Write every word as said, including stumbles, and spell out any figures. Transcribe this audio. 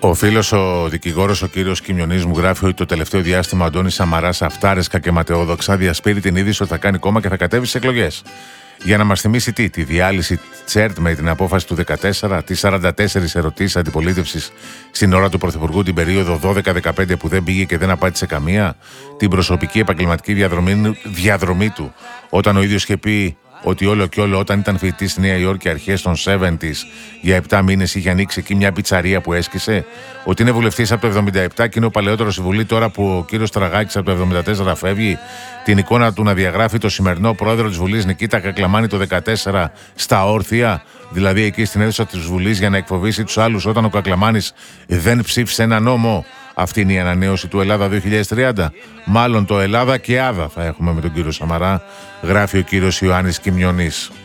Ο φίλος ο δικηγόρος ο κύριος Κιμιονής μου γράφει ότι το τελευταίο διάστημα ο Αντώνης Σαμαράς αυτάρεσκα και ματαιόδοξα διασπείρει την είδηση ότι θα κάνει κόμμα και θα κατέβει στις εκλογές. Για να μας θυμίσει τι, τη διάλυση Τσέρτ με την απόφαση του δεκατέσσερα, τις σαράντα τέσσερις ερωτήσεις αντιπολίτευσης στην ώρα του Πρωθυπουργού την περίοδο δώδεκα δεκαπέντε που δεν πήγε και δεν απάντησε καμία, την προσωπική επαγγελματική διαδρομή, διαδρομή του, όταν ο ίδιος είχε πει ότι όλο και όλο όταν ήταν φοιτητής στη Νέα Υόρκη αρχές των εβδομήντα για επτά μήνες είχε ανοίξει εκεί μια πιτσαρία που έσκησε, ότι είναι βουλευτής από το εβδομήντα επτά και είναι ο παλαιότερος στη Βουλή τώρα που ο κύριος Τραγάκης από το εβδομήντα τέσσερα φεύγει, την εικόνα του να διαγράφει το σημερινό πρόεδρο της Βουλής Νικήτα Κακλαμάνη το δεκατέσσερα στα όρθια, δηλαδή εκεί στην αίθουσα της Βουλής για να εκφοβήσει τους άλλους όταν ο Κακλαμάνης δεν ψήφισε ένα νόμο. Αυτή είναι η ανανέωση του Ελλάδα δύο χιλιάδες τριάντα. Μάλλον το Ελλάδα και Άδα θα έχουμε με τον κύριο Σαμαρά, γράφει ο κύριος Ιωάννης Κιμιονής.